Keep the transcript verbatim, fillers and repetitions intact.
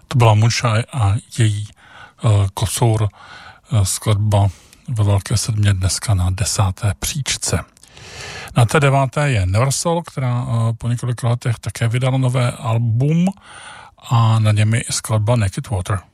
To byla Moonshine a její uh, Kocour, uh, skladba ve velké sedmě dneska na desáté příčce. Na té deváté je Neversol, která uh, po několika letech také vydala nové album a na něm je skladba Naked Water.